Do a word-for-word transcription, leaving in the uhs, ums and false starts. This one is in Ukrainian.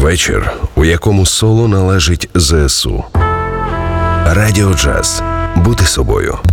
Вечір, у якому соло належить зе ес у. Радіо Джаз. Бути собою.